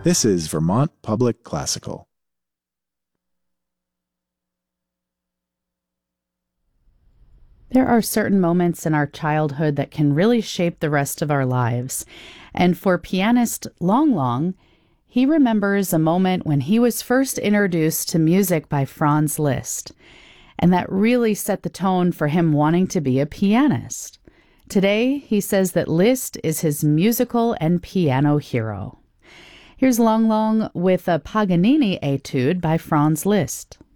This is Vermont Public Classical. There are certain moments in our childhood that can really shape the rest of our lives. And for pianist Long Long, he remembers a moment when he was first introduced to music by Franz Liszt. And that really set the tone for him wanting to be a pianist. Today, he says that Liszt is his musical and piano hero. Here's Long Long with a Paganini etude by Franz Liszt.